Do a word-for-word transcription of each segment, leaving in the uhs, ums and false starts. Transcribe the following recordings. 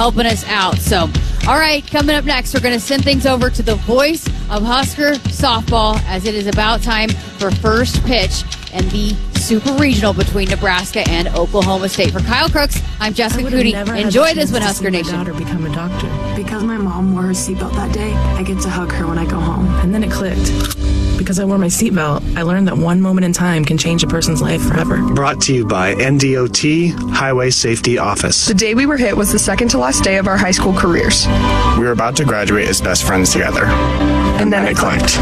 helping us out. So, all right, coming up next, we're going to send things over to the voice of Husker softball as it is about time for first pitch and the Super Regional between Nebraska and Oklahoma State. For Kyle Crooks, I'm Jessica Cooney. Enjoy this one, Husker Nation. My daughter become a doctor. Because my mom wore her seatbelt that day, I get to hug her when I go home. And then it clicked. Because I wore my seatbelt, I learned that one moment in time can change a person's life forever. Brought to you by N D O T Highway Safety Office. The day we were hit was the second to last day of our high school careers. We were about to graduate as best friends together. And, and then, then it clicked.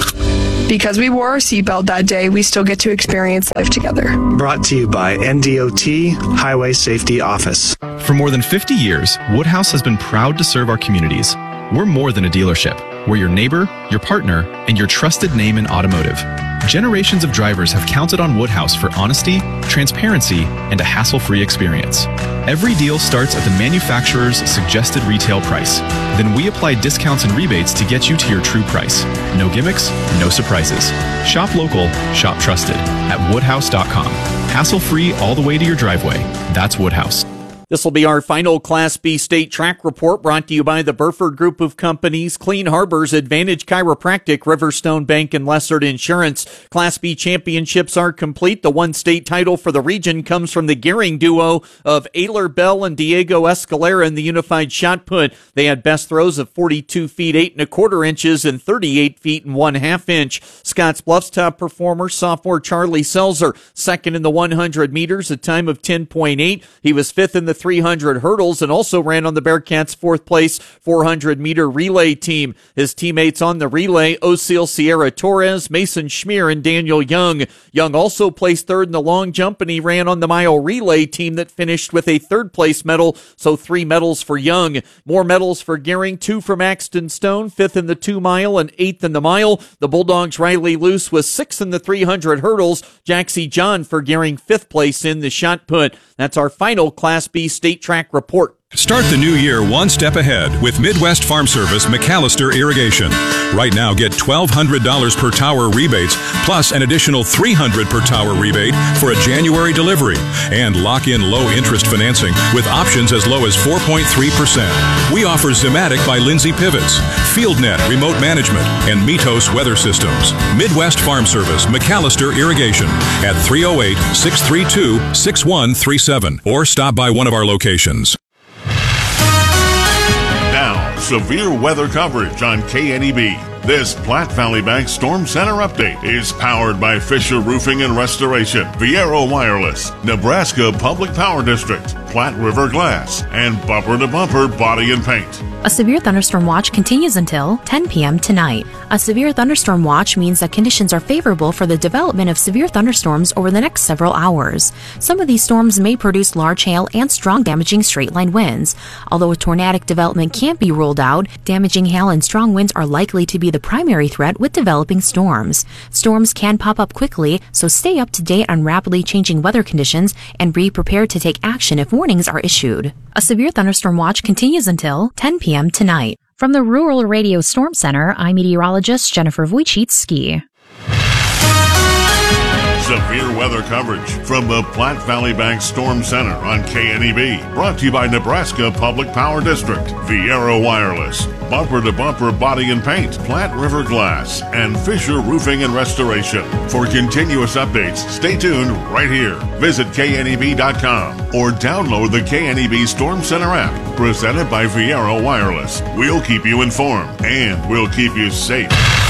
Because we wore our seatbelt that day, we still get to experience life together. Brought to you by N D O T Highway Safety Office. For more than fifty years, Woodhouse has been proud to serve our communities. We're more than a dealership. We're your neighbor, your partner, and your trusted name in automotive. Generations of drivers have counted on Woodhouse for honesty, transparency, and a hassle-free experience. Every deal starts at the manufacturer's suggested retail price. Then we apply discounts and rebates to get you to your true price. No gimmicks, no surprises. Shop local, shop trusted at woodhouse dot com. Hassle-free all the way to your driveway. That's Woodhouse. This will be our final Class B state track report, brought to you by the Burford Group of Companies, Clean Harbors, Advantage Chiropractic, Riverstone Bank, and Lessard Insurance. Class B championships are complete. The one state title for the region comes from the Gehring duo of Ayler Bell and Diego Escalera in the unified shot put. They had best throws of forty-two feet, eight and a quarter inches and thirty-eight feet and one half inch. Scotts Bluff's top performer, sophomore Charlie Selzer, second in the one hundred meters, a time of ten point eight. He was fifth in the three hundred hurdles and also ran on the Bearcats' fourth place four hundred meter relay team. His teammates on the relay, Osil Sierra Torres, Mason Schmier, and Daniel Young. Young also placed third in the long jump, and he ran on the mile relay team that finished with a third place medal, so three medals for Young. More medals for Gehring, two from Axton Stone, fifth in the two mile and eighth in the mile. The Bulldogs' Riley Luce was sixth in the three hundred hurdles. Jaxie John for Gehring, fifth place in the shot put. That's our final Class B state track report. Start the new year one step ahead with Midwest Farm Service McAllister Irrigation. Right now, get twelve hundred dollars per tower rebates, plus an additional three hundred dollars per tower rebate for a January delivery. And lock in low-interest financing with options as low as four point three percent. We offer Zimatic by Lindsay Pivots, FieldNet Remote Management, and Mitos Weather Systems. Midwest Farm Service McAllister Irrigation at three oh eight, six three two, six one three seven or stop by one of our locations. Now, severe weather coverage on K N E B. This Platte Valley Bank Storm Center update is powered by Fisher Roofing and Restoration, Viero Wireless, Nebraska Public Power District, Platte River Glass, and Bumper to Bumper Body and Paint. A severe thunderstorm watch continues until ten p.m. tonight. A severe thunderstorm watch means that conditions are favorable for the development of severe thunderstorms over the next several hours. Some of these storms may produce large hail and strong damaging straight-line winds. Although a tornadic development can't be ruled out, damaging hail and strong winds are likely to be the primary threat with developing storms. Storms can pop up quickly, so stay up to date on rapidly changing weather conditions and be prepared to take action if warnings are issued. A severe thunderstorm watch continues until ten p.m. tonight. From the Rural Radio Storm Center, I'm meteorologist Jennifer Wojcicki. Severe weather coverage from the Platte Valley Bank Storm Center on K N E B. Brought to you by Nebraska Public Power District, Viero Wireless, Bumper to Bumper Body and Paint, Platte River Glass, and Fisher Roofing and Restoration. For continuous updates, stay tuned right here. Visit K N E B dot com or download the K N E B Storm Center app, presented by Viero Wireless. We'll keep you informed, and we'll keep you safe.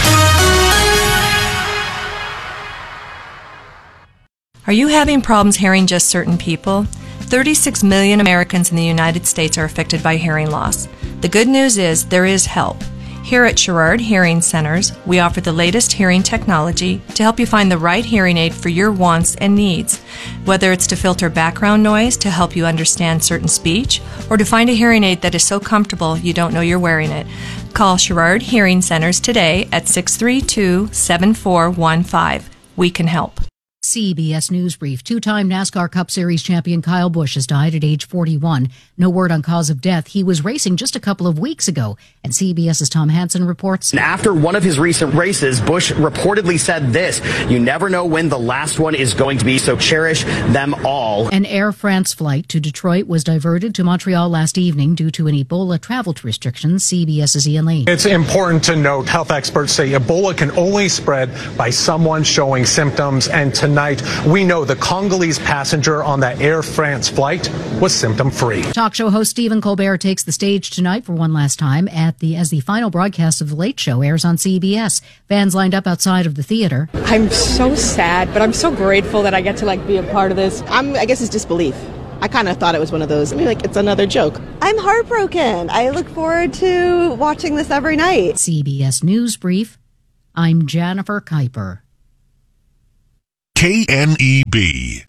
Are you having problems hearing just certain people? thirty-six million Americans in the United States are affected by hearing loss. The good news is there is help. Here at Sherrard Hearing Centers, we offer the latest hearing technology to help you find the right hearing aid for your wants and needs. Whether it's to filter background noise to help you understand certain speech, or to find a hearing aid that is so comfortable you don't know you're wearing it. Call Sherrard Hearing Centers today at six three two, seven four one five. We can help. C B S News Brief. Two-time NASCAR Cup Series champion Kyle Busch has died at age forty-one. No word on cause of death. He was racing just a couple of weeks ago, and CBS's Tom Hansen reports. And after one of his recent races, Busch reportedly said this: "You never know when the last one is going to be, so cherish them all." An Air France flight to Detroit was diverted to Montreal last evening due to an Ebola travel restrictions. CBS's Ian Lee. It's important to note, health experts say Ebola can only spread by someone showing symptoms, and tonight we know the Congolese passenger on that Air France flight was symptom-free. Talk show host Stephen Colbert takes the stage tonight for one last time at the as the final broadcast of The Late Show airs on C B S. Fans lined up outside of the theater. I'm so sad, but I'm so grateful that I get to like be a part of this. I'm, I guess it's disbelief. I kind of thought it was one of those. I mean, like, it's another joke. I'm heartbroken. I look forward to watching this every night. C B S News Brief. I'm Jennifer Kuiper. K N E B.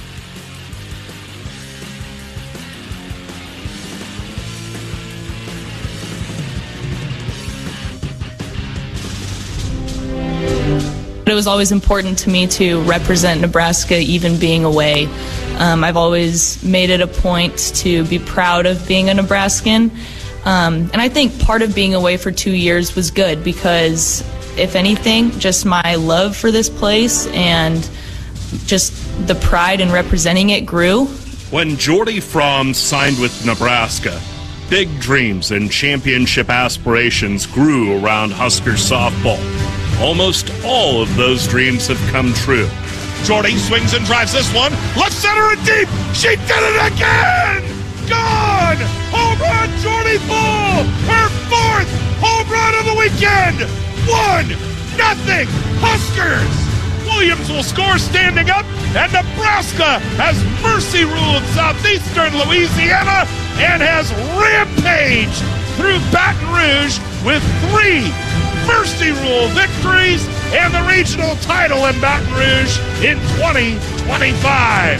It was always important to me to represent Nebraska, even being away. Um, I've always made it a point to be proud of being a Nebraskan. Um, and I think part of being away for two years was good because, if anything, just my love for this place and just the pride in representing it grew. When Jordy Fromm signed with Nebraska, big dreams and championship aspirations grew around Husker softball. Almost all of those dreams have come true. Jordy swings and drives this one. Left center and deep. She did it again! Gone! Home run, Jordy Ball! Her fourth home run of the weekend! One, nothing, Huskers! Williams will score standing up, and Nebraska has mercy ruled southeastern Louisiana and has rampaged through Baton Rouge with three mercy rule victories and the regional title in Baton Rouge in twenty twenty-five.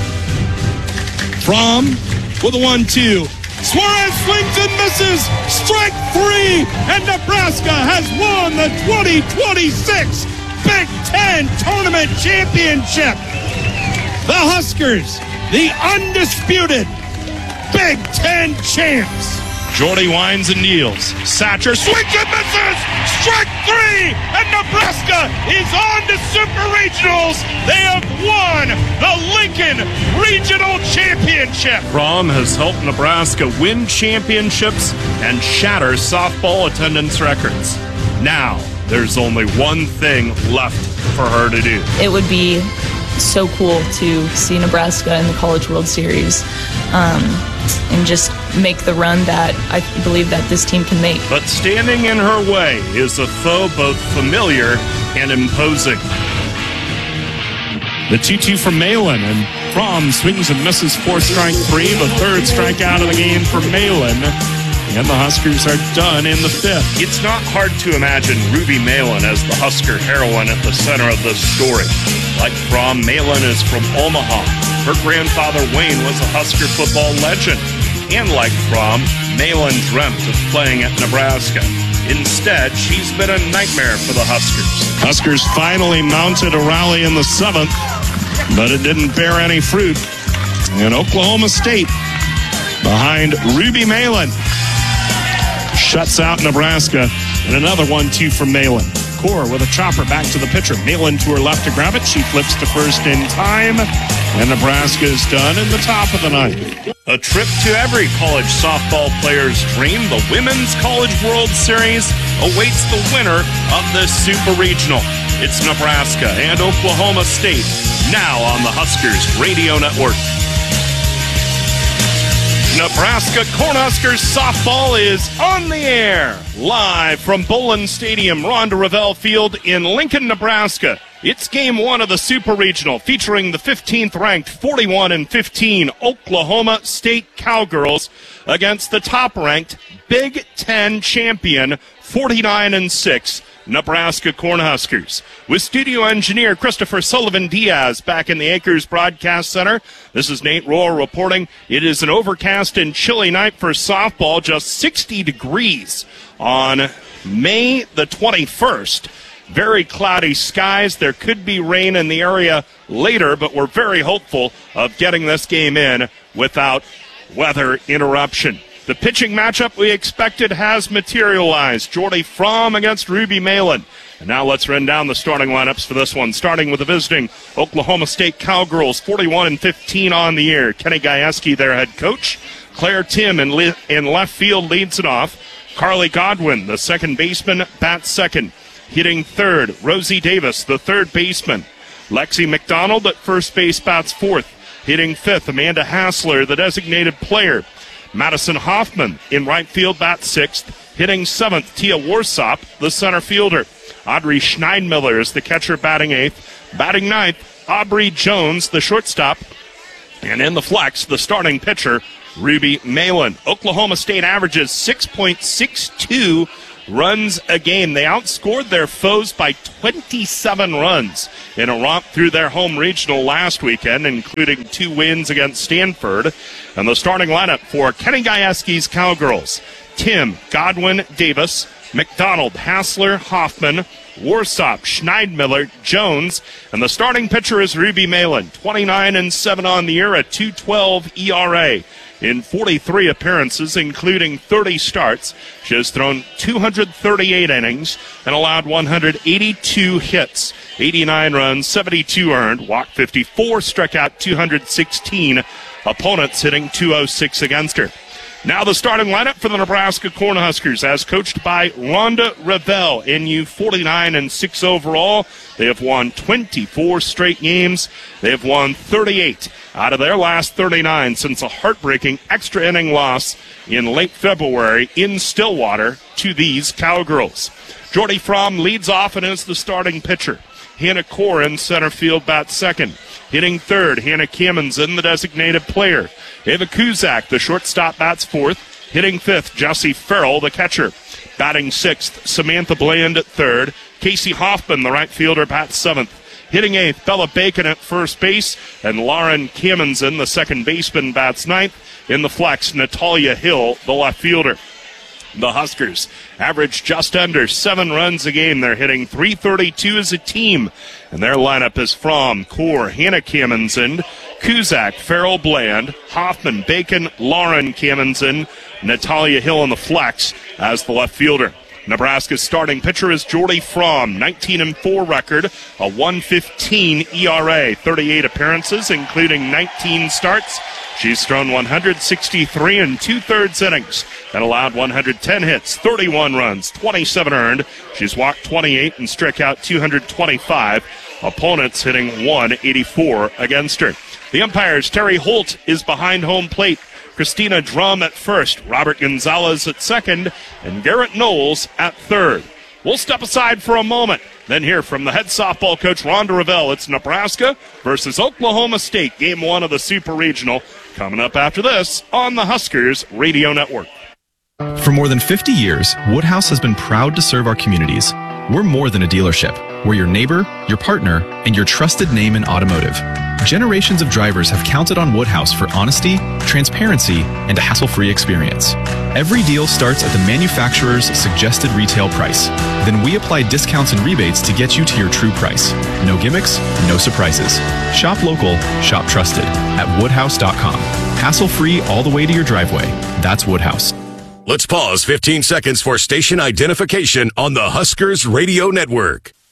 Fromm with a one two. Suarez swings and misses. Strike three, and Nebraska has won the twenty twenty-six Big Ten Tournament Championship. The Huskers, the undisputed Big Ten champs. Jordy winds and kneels. Satcher swings and misses. Strike three, and Nebraska is on to Super Regionals. They have won the Lincoln Regional Championship. Fromm has helped Nebraska win championships and shatter softball attendance records. Now, there's only one thing left for her to do. It would be so cool to see Nebraska in the College World Series um, and just make the run that I believe that this team can make. But standing in her way is a foe both familiar and imposing. The two two from Malin, and Fromm swings and misses for strike three, the third strikeout of the game for Malin. And the Huskers are done in the fifth. It's not hard to imagine Ruby Malin as the Husker heroine at the center of this story. Like Fromm, Malin is from Omaha. Her grandfather Wayne was a Husker football legend. And like Fromm, Malin dreamt of playing at Nebraska. Instead, she's been a nightmare for the Huskers. Huskers finally mounted a rally in the seventh, but it didn't bear any fruit. And Oklahoma State, behind Ruby Malin, shuts out Nebraska, and another one two from Malin. Core with a chopper back to the pitcher. Malin to her left to grab it. She flips to first in time, and Nebraska is done in the top of the ninth. A trip to every college softball player's dream, the Women's College World Series awaits the winner of this Super Regional. It's Nebraska and Oklahoma State, now on the Huskers Radio Network. Nebraska Cornhuskers softball is on the air, live from Bolin Stadium, Rhonda Revelle Field in Lincoln, Nebraska. It's game one of the Super Regional, featuring the fifteenth ranked forty-one and fifteen Oklahoma State Cowgirls against the top ranked Big Ten champion forty-nine and six Nebraska Cornhuskers. With studio engineer Christopher Sullivan Diaz back in the Acres Broadcast Center, this is Nate Rohr reporting. It is an overcast and chilly night for softball, just sixty degrees on May the twenty-first. very cloudy skies. There could be rain in the area later, but we're very hopeful of getting this game in without weather interruption. The pitching matchup we expected has materialized. Jordy Fromm against Ruby Malin. And now let's run down the starting lineups for this one, starting with the visiting Oklahoma State Cowgirls, forty-one and fifteen on the year. Kenny Gajewski, their head coach. Claire Tim in, li- in left field leads it off. Carly Godwin, the second baseman, bats second. Hitting third, Rosie Davis, the third baseman. Lexi McDonald at first base bats fourth. Hitting fifth, Amanda Hassler, the designated player. Madison Hoffman in right field bats sixth. Hitting seventh, Tia Warsop, the center fielder. Audrey Schneidmiller is the catcher batting eighth. Batting ninth, Aubrey Jones, the shortstop. And in the flex, the starting pitcher, Ruby Malin. Oklahoma State averages six point six two runs a game. They outscored their foes by twenty-seven runs in a romp through their home regional last weekend, including two wins against Stanford. And the starting lineup for Kenny Gajewski's Cowgirls: Tim, Godwin, Davis, McDonald, Hassler, Hoffman, Warsop, Schneidmiller, Jones, and the starting pitcher is Ruby Malin, twenty-nine and seven on the year, a two twelve E R A. In forty-three appearances, including thirty starts, she has thrown two hundred thirty-eight innings and allowed one hundred eighty-two hits, eighty-nine runs, seventy-two earned, walked fifty-four, struck out two hundred sixteen, opponents hitting two oh six against her. Now the starting lineup for the Nebraska Cornhuskers, as coached by Rhonda Revelle. N U forty-nine and six overall. They have won twenty-four straight games. They have won thirty-eight out of their last thirty-nine since a heartbreaking extra inning loss in late February in Stillwater to these Cowgirls. Jordy Fromm leads off and is the starting pitcher. Hannah Core in center field bats second. Hitting third, Hannah Kamenson, the designated player. Ava Kuzak, the shortstop, bats fourth. Hitting fifth, Jessie Farrell, the catcher. Batting sixth, Samantha Bland at third. Casey Hoffman, the right fielder, bats seventh. Hitting eighth, Bella Bacon at first base. And Lauren Kamenson, the second baseman, bats ninth. In the flex, Natalia Hill, the left fielder. The Huskers average just under seven runs a game. They're hitting three thirty-two as a team. And their lineup is from Core, Hannah Kamenson, Kuzak, Farrell Bland, Hoffman, Bacon, Lauren Kamenson, Natalia Hill in the flex as the left fielder. Nebraska's starting pitcher is Jordy Fromm, nineteen and four record, a one fifteen E R A, thirty-eight appearances, including nineteen starts. She's thrown one hundred sixty-three and two-thirds innings and allowed one hundred ten hits, thirty-one runs, twenty-seven earned. She's walked twenty-eight and struck out two hundred twenty-five. Opponents hitting one eighty-four against her. The umpires, Terry Holt is behind home plate. Christina Drum at first, Robert Gonzalez at second, and Garrett Knowles at third. We'll step aside for a moment, then hear from the head softball coach, Rhonda Revelle. It's Nebraska versus Oklahoma State, game one of the Super Regional, coming up after this on the Huskers Radio Network. For more than fifty years, Woodhouse has been proud to serve our communities. We're more than a dealership. We're your neighbor, your partner, and your trusted name in automotive. Generations of drivers have counted on Woodhouse for honesty, transparency, and a hassle-free experience. Every deal starts at the manufacturer's suggested retail price. Then we apply discounts and rebates to get you to your true price. No gimmicks, no surprises. Shop local, shop trusted at woodhouse dot com. Hassle-free all the way to your driveway. That's Woodhouse. Let's pause fifteen seconds for station identification on the Huskers Radio Network.